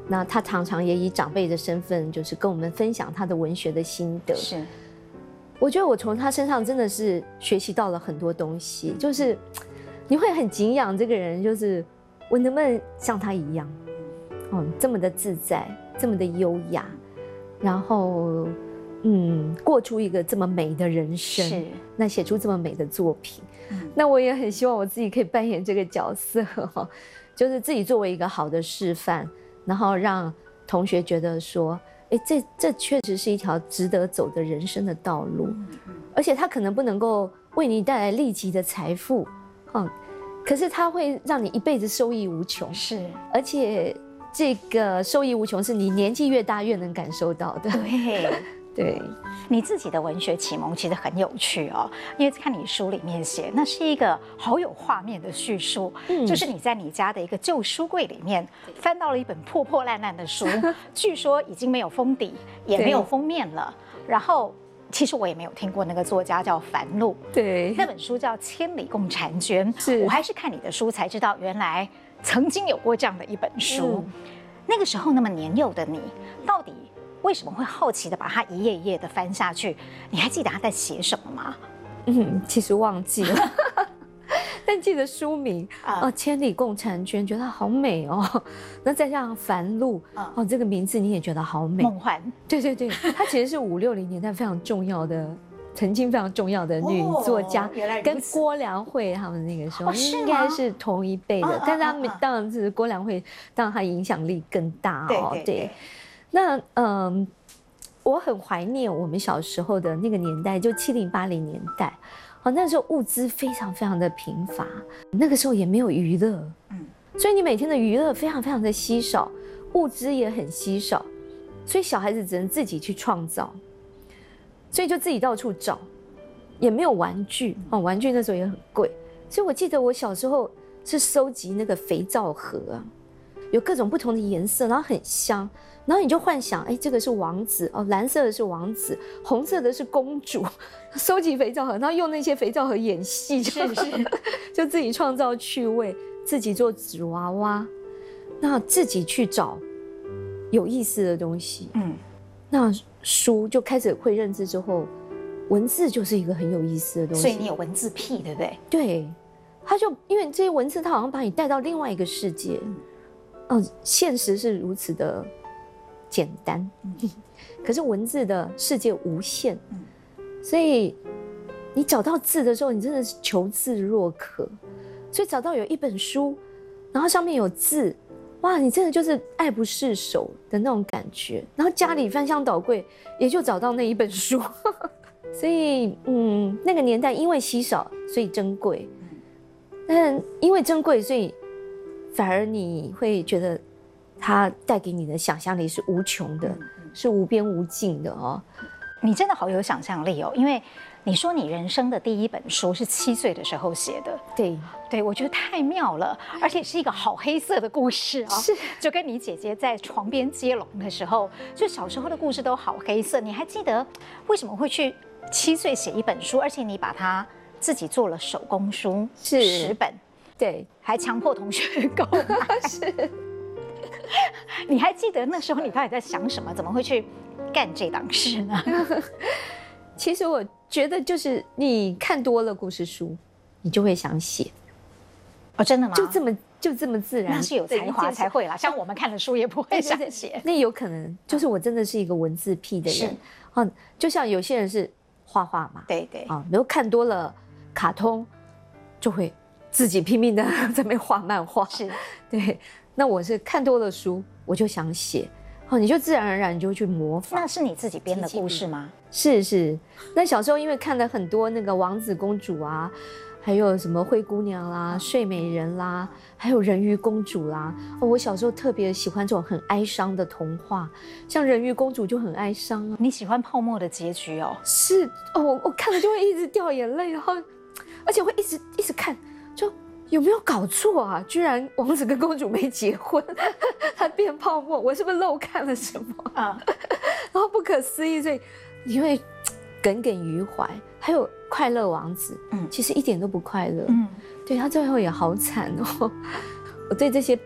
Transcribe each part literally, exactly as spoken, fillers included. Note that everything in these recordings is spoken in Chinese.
那他常常也以长辈的身份，就是跟我们分享他的文学的心得。 是， 我觉得我从他身上真的是学习到了很多东西，就是你会很敬仰这个人，就是我能不能像他一样，哦，这么的自在，这么的优雅，然后嗯，过出一个这么美的人生， 是， 那写出这么美的作品。嗯、那我也很希望我自己可以扮演这个角色，哦，就是自己作为一个好的示范。然后让同学觉得说，哎，这这确实是一条值得走的人生的道路，而且它可能不能够为你带来立即的财富，嗯，可是它会让你一辈子受益无穷， 是， 而且这个受益无穷是你年纪越大越能感受到的。 对。 对， 你自己的文学启蒙其实很有趣哦，因为看你书里面写，那是一个好有画面的叙述，嗯，就是你在你家的一个旧书柜里面翻到了一本破破烂烂的书，据说已经没有封底，也没有封面了。然后，其实我也没有听过那个作家叫樊露， 对， 那本书叫《千里共婵娟》， 是我还是看你的书才知道，原来曾经有过这样的一本书。嗯，那个时候那么年幼的你，到底为什么会好奇的把它一页一页的翻下去？你还记得他在写什么吗？ 嗯，其实忘记了，但记得书名啊，哦，千里共婵娟，觉得好美哦。那再加上樊露，哦，这个名字你也觉得好美， 梦幻。对对对，她其实是五六零年代非常重要的，曾经非常重要的女作家， 哦， 跟郭良慧他们那个时候， 哦， 应该是同一辈的，哦，但是他们当然是郭良慧，当然她影响力更大哦。 对对对。 那嗯，我很怀念我们小时候的那个年代，就七零八零年代，哦，那时候物资非常非常的贫乏，那个时候也没有娱乐，嗯，所以你每天的娱乐非常非常的稀少，物资也很稀少，所以小孩子只能自己去创造，所以就自己到处找，也没有玩具哦，玩具那时候也很贵，所以我记得我小时候是收集那个肥皂盒啊，有各种不同的颜色，然后很香。然后你就幻想，哎，这个是王子哦，蓝色的是王子，红色的是公主，收集肥皂盒，然后用那些肥皂盒演戏， 是是， 就自己创造趣味，自己做纸娃娃，那自己去找有意思的东西，嗯，那书就开始会认字之后，文字就是一个很有意思的东西， 所以你有文字癖，对不对？ 对，他就因为这些文字，它好像把你带到另外一个世界，嗯，哦，现实是如此的简单，可是文字的世界无限，所以你找到字的时候，你真的是求字若渴。所以找到有一本书，然后上面有字，哇，你真的就是爱不释手的那种感觉。然后家里翻箱倒柜，也就找到那一本书。所以，嗯，那个年代因为稀少，所以珍贵。但因为珍贵，所以反而你会觉得它带给你的想象力是无穷的，是无边无尽的哦。 你真的好有想象力哦，因为你说你人生的第一本书是七岁的时候写的， 对对，我觉得太妙了，而且是一个好黑色的故事啊， 是， 就跟你姐姐在床边接龙的时候，就小时候的故事都好黑色。你还记得为什么会去七岁写一本书，而且你把它自己做了手工书， 是十本， 对， 还强迫同学购买， 是。 你还记得那时候你到底在想什么？怎么会去干这档事呢？ 其实我觉得就是你看多了故事书，你就会想写。 哦，真的吗？ 就这么就这么自然， 那是有才华才会啦。像我们看了书也不会想写。 那有可能就是我真的是一个文字癖的人。嗯，就像有些人是画画嘛， 对对啊，然后看多了卡通，就会自己拼命的在那边画漫画。 是， 对。那我是看多了书，我就想写，哦，你就自然而然你就去模仿。 那是你自己编的故事吗？ 是是。那小时候因为看了很多那个王子公主啊，还有什么灰姑娘啦、睡美人啦，还有人鱼公主啦，哦，我小时候特别喜欢这种很哀伤的童话，像人鱼公主就很哀伤啊。 你喜欢泡沫的结局哦？ 是哦，我我看了就会一直掉眼泪，然后而且会一直一直看，就。有没有搞错啊？居然王子跟公主没结婚，他变泡沫，我是不是漏看了什么啊？然后不可思议，所以你会耿耿于怀。还有快乐王子，嗯，其实一点都不快乐，嗯，对他最后也好惨哦。我对这些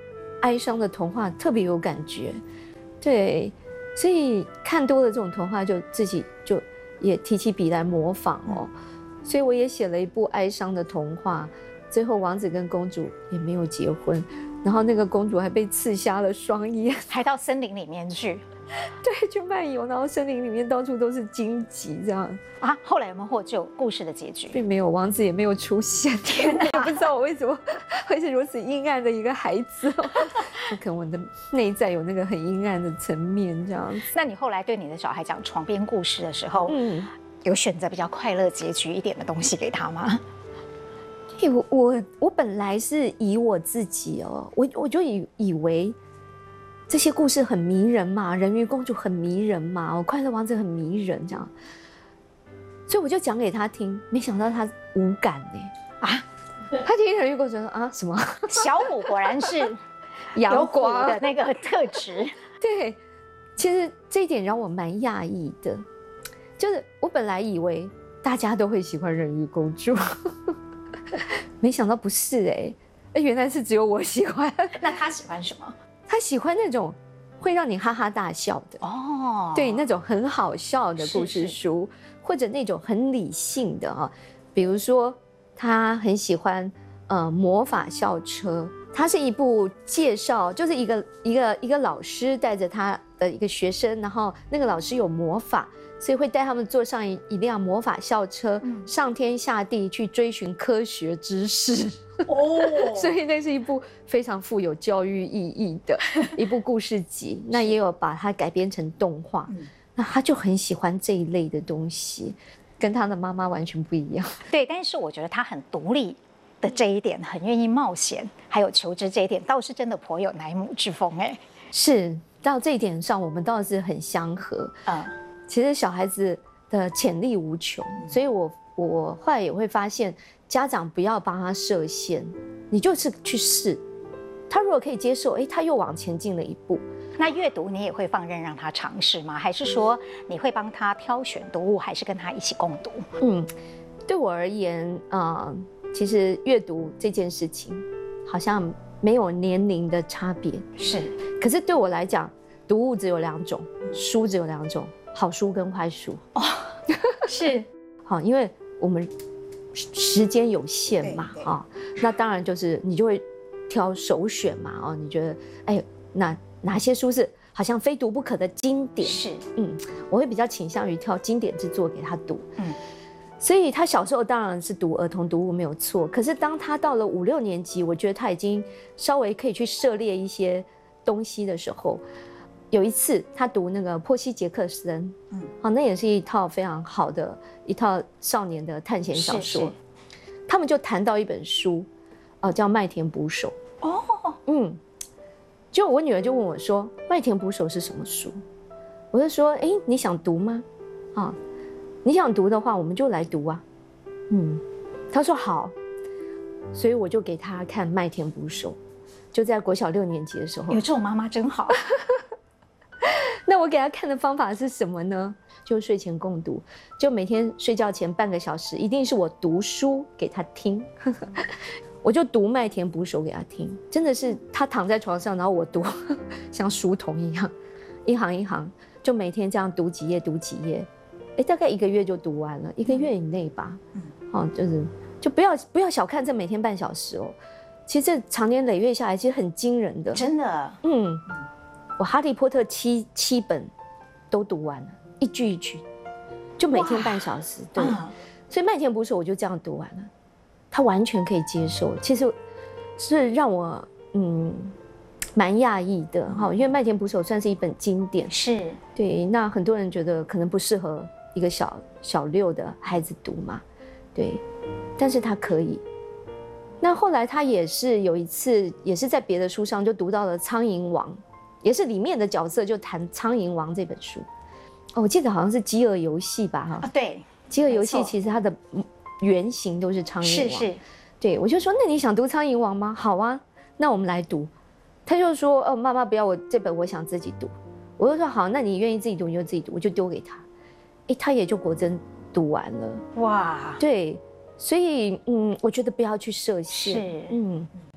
哀伤的童话特别有感觉，对，所以看多了这种童话，就自己就也提起笔来模仿哦。所以我也写了一部哀伤的童话，最后王子跟公主也没有结婚，然后那个公主还被刺瞎了双眼， 还到森林里面去。 对，去漫游，然后森林里面到处都是荆棘，这样啊。后来有没有获救？故事的结局并没有，王子也没有出现。天哪，也不知道我为什么会是如此阴暗的一个孩子哦。可能我的内在有那个很阴暗的层面，这样子。 那你后来对你的小孩讲床边故事的时候，嗯，有选择比较快乐结局一点的东西给他吗？ 我我我本来是以我自己哦，我我就以以为。这些故事很迷人嘛，人鱼公主很迷人嘛，快乐王子很迷人，这样，所以我就讲给他听，没想到他无感呢啊！他听人鱼公主说啊什么？ 小母果然是阳光的那个特质。 对，其实这一点让我蛮讶异的，就是我本来以为大家都会喜欢人鱼公主，没想到不是哎、欸，原来是只有我喜欢。 那他喜欢什么？ 他喜欢那种会让你哈哈大笑的哦，对，那种很好笑的故事书，是是或者那种很理性的啊，比如说他很喜欢呃魔法校车，它是一部介绍，就是一个一个一个老师带着他的一个学生，然后那个老师有魔法，所以会带他们坐上一一辆魔法校车，嗯、上天下地去追寻科学知识。哦，所以那是一部非常富有教育意义的一部故事集。那也有把它改编成动画，嗯、那他就很喜欢这一类的东西，跟他的妈妈完全不一样。 对，但是我觉得他很独立的这一点，很愿意冒险，还有求知这一点，倒是真的颇有乃母之风哎。 是，到这一点上，我们倒是很相合。嗯，其实小孩子的潜力无穷，所以我我后来也会发现。家长不要帮他设限，你就是去试。他如果可以接受，哎，他又往前进了一步。 那阅读你也会放任让他尝试吗？还是说你会帮他挑选读物，还是跟他一起共读？ 嗯，对我而言啊、呃，其实阅读这件事情好像没有年龄的差别。 是， 可是对我来讲，读物只有两种，书只有两种，好书跟坏书。哦，是，好，因为我们。时间有限嘛，啊、哦，那当然就是你就会挑首选嘛，哦，你觉得，哎，那哪些书是好像非读不可的经典？ 是， 嗯，我会比较倾向于挑经典之作给他读，嗯，所以他小时候当然是读儿童读物没有错，可是当他到了五六年级，我觉得他已经稍微可以去涉猎一些东西的时候。有一次，他读那个波西·杰克森，嗯，好，那也是一套非常好的一套少年的探险小说。他们就谈到一本书，哦、呃，叫《麦田捕手》。哦，嗯，就我女儿就问我说：“麦田捕手是什么书？”我就说：“哎，你想读吗？啊，你想读的话，我们就来读啊。”嗯，她说好，所以我就给她看《麦田捕手》，就在国小六年级的时候。 有这种妈妈真好。 那我给他看的方法是什么呢？就睡前共读，就每天睡觉前半个小时，一定是我读书给他听。我就读《麦田捕手》给他听，真的是他躺在床上，然后我读，像书童一样，一行一行，就每天这样读几页，读几页，哎，大概一个月就读完了，一个月以内吧。嗯，哦，就是就不要不要小看这每天半小时哦，其实这长年累月下来，其实很惊人的， 真的， 嗯。我《哈利波特》七七本都读完了，一句一句，就每天半小时。对，嗯、所以《麦田捕手》我就这样读完了，他完全可以接受。其实是让我嗯蛮讶异的哈，因为《麦田捕手》算是一本经典， 是对。那很多人觉得可能不适合一个小小六的孩子读嘛，对，但是他可以。那后来他也是有一次，也是在别的书上就读到了《苍蝇王》。也是里面的角色就谈《苍蝇王》这本书，哦，我记得好像是《饥饿游戏》吧，哈、 啊，对，《 饥饿游戏》其实它的原型都是苍蝇王， 是是， 对，我就说那你想读《苍蝇王》吗？好啊，那我们来读。他就说哦，妈妈不要我这本，我想自己读。我就说好，那你愿意自己读你就自己读，我就丢给他，哎，他也就果真读完了。哇，对，所以嗯，我觉得不要去设限， 是， 嗯。